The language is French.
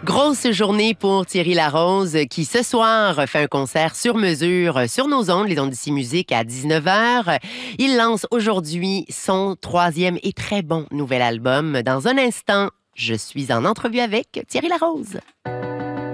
Grosse journée pour Thierry Larose qui, ce soir, fait un concert sur mesure sur nos ondes, les ondes d'ici musique à 19h. Il lance aujourd'hui son troisième et très bon nouvel album. Dans un instant, je suis en entrevue avec Thierry Larose.